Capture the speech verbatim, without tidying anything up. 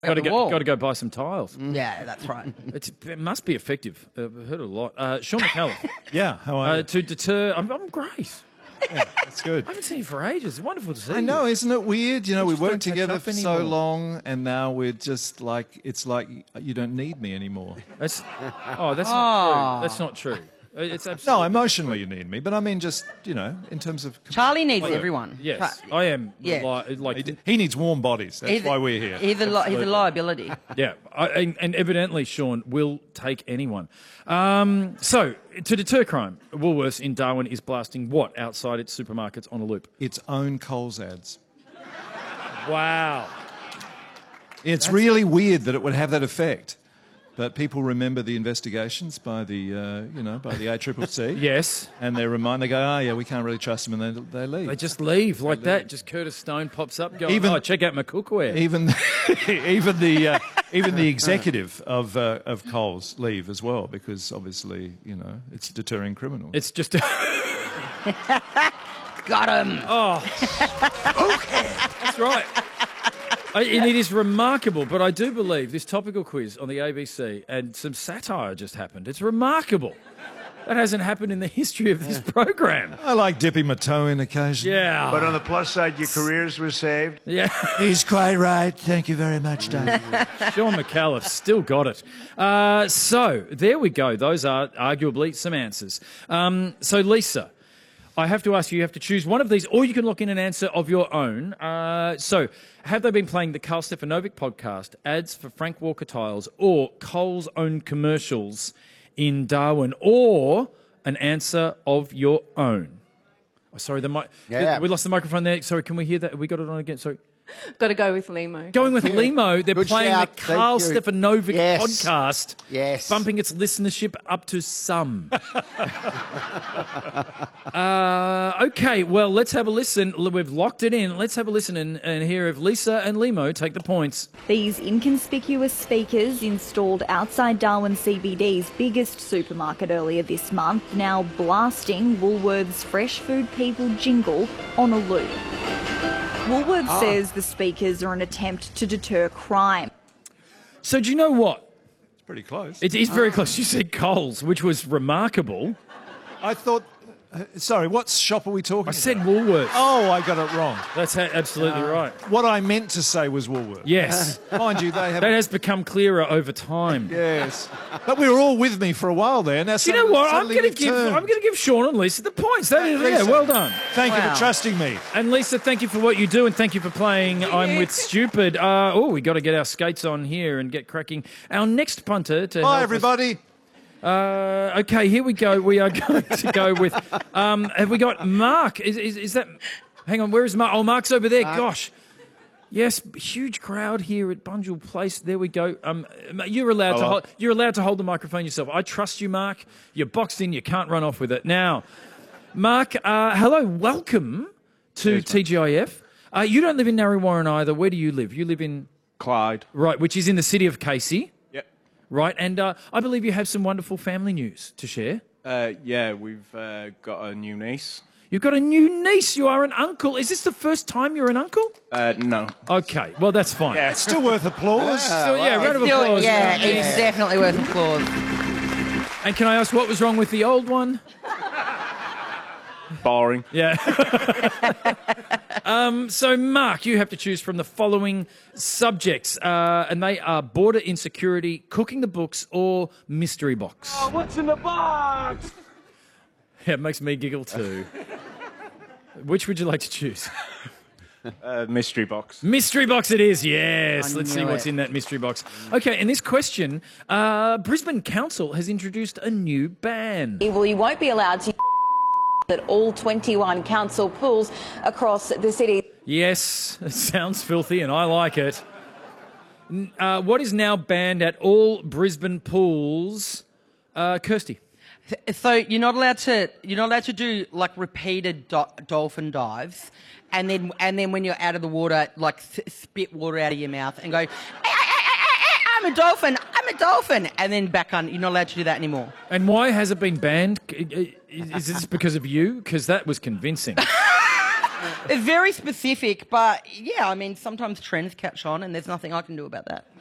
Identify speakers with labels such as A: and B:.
A: Got to
B: the
A: go,
B: wall.
A: got to go buy some tiles.
B: Yeah, that's right.
A: It's, it must be effective. Uh, I've heard it a lot. Uh, Sean McCallum,
C: Yeah, how are
A: uh,
C: you?
A: to deter. I'm, I'm great.
C: That's good.
A: I haven't seen you for ages. It's wonderful to see
C: I
A: you.
C: know, isn't it weird? You know, we
A: just don't
C: worked
A: catch
C: together
A: up
C: for so
A: anymore.
C: long, and now we're just like, it's like you don't need me anymore.
A: That's, oh, that's not true. That's not true. It's
C: No,
A: absolutely
C: emotionally you need me, but I mean just, you know, in terms of...
B: Charlie needs everyone.
A: Yes,
B: Cha-
A: I am.
B: Yeah.
A: Li- like,
C: He, he needs warm bodies. That's
B: He's a-
C: why we're here.
B: He's a, li- he's a liability.
A: yeah, I, and, and evidently Sean will take anyone. Um, so, to deter crime, Woolworths in Darwin is blasting what outside its supermarkets on a loop?
C: Its own Coles ads.
A: Wow.
C: It's really weird that it would have that effect. But people remember the investigations by the, uh, you know, by the A C C C.
A: Yes.
C: And they remind, they go, oh, yeah, we can't really trust them, and they, they leave.
A: They just leave like that. Just Curtis Stone pops up going,
C: Even-
A: oh, check out my cookware.
C: Even, even the, uh, even the executive of uh, of Coles leave as well, because obviously, you know, it's deterring criminals.
A: It's just...
B: Got him.
A: That's right. I, and it is remarkable, but I do believe this topical quiz on the A B C and some satire just happened. It's remarkable. That hasn't happened in the history of this program.
C: I like dipping my toe in occasionally.
A: Yeah.
D: But on the plus side, your careers were saved.
A: Yeah.
C: He's quite right. Thank you very much, Dave.
A: Sean McAuliffe still got it. Uh, so there we go. Those are arguably some answers. Um, so, Lisa, I have to ask you, you have to choose one of these, or you can lock in an answer of your own. Uh, so, have they been playing the Carl Stefanovic podcast, ads for Frank Walker tiles, or Coles' own commercials in Darwin, or an answer of your own? Oh, sorry, the mic.
E: Yeah.
A: We lost the microphone there. Sorry, can we hear that? We got it on again. Sorry.
F: Got to go with Limo.
A: Going with Limo, they're
E: Good
A: playing
E: shout.
A: the Carl
E: Thank you.
A: Stefanovic
E: Yes.
A: podcast,
E: Yes.
A: bumping its listenership up to some. uh, okay, well, let's have a listen. We've locked it in. Let's have a listen and, and hear if Lisa and Limo take the points.
G: These inconspicuous speakers installed outside Darwin C B D's biggest supermarket earlier this month, now blasting Woolworths' Fresh Food People jingle on a loop. Woolworths says the speakers are an attempt to deter crime.
A: So do you know what?
C: It's pretty close.
A: It is very close. You said Coles, which was remarkable.
C: I thought... Uh, sorry, what shop are we talking
A: I said
C: about?
A: Woolworths.
C: Oh, I got it wrong.
A: That's ha- absolutely right.
C: What I meant to say was Woolworths.
A: Yes.
C: Mind you, they have...
A: That has become clearer over time.
C: Yes. But we were all with me for a while there. Now,
A: Do you know what? I'm going to give I'm going to give Sean and Lisa the points. That is, yeah, well done.
C: Thank you
B: Wow.
C: for trusting me.
A: And Lisa, thank you for what you do, and thank you for playing I'm With Stupid. Uh, oh, we got to get our skates on here and get cracking. Our next punter to help
C: Bye,
A: us-
C: everybody.
A: Uh, okay, here we go. We are going to go with. Um, have we got Mark? Is, is is that? Hang on, where is Mark? Oh, Mark's over there. Gosh. Yes, huge crowd here at Bunjil Place. There we go. Um, you're allowed to
E: Hello.
A: hold, you're allowed to hold the microphone yourself. I trust you, Mark. You're boxed in. You can't run off with it. Now, Mark, uh, hello, welcome to T G I F. Uh, you don't live in Narre Warren either. Where do you live? You live in
E: Clyde.
A: right, which is in the city of Casey.
E: Yep.
A: Right, and uh, I believe you have some wonderful family news to share.
E: Uh, yeah, we've uh, got a new niece.
A: You've got a new niece. You are an uncle. Is this the first time you're an uncle?
E: Uh, no.
A: Okay, well, that's fine.
C: Yeah, it's still worth applause.
A: So, yeah, round of
B: Still-
A: applause.
B: yeah, it's definitely worth applause.
A: And can I ask what was wrong with the old one?
E: Boring.
A: Yeah. um, so, Mark, you have to choose from the following subjects, uh, and they are border insecurity, cooking the books, or mystery box.
D: Oh, what's in the box?
A: Yeah, it makes me giggle too. Which would you like to choose?
E: Uh, mystery box.
A: Mystery box it is, yes.
B: I
A: Let's see
B: knew
A: what's
B: it.
A: in that mystery box. Okay, in this question, uh, Brisbane Council has introduced a new ban.
H: Well, you won't be allowed to at all twenty-one council pools across the city.
A: Yes, it sounds filthy and I like it. N- Uh, what is now banned at all Brisbane pools? Uh, Kirsty.
B: So you're not allowed to you're not allowed to do like repeated do- dolphin dives, and then and then when you're out of the water, like th- spit water out of your mouth and go, "Eh, eh, eh, eh, eh, I'm a dolphin, I'm a dolphin, and then back on. You're not allowed to do that anymore.
A: And why has it been banned? Is this because of you? Because that was convincing.
B: it's very specific, but yeah, I mean, sometimes trends catch on, and there's nothing I can do about that.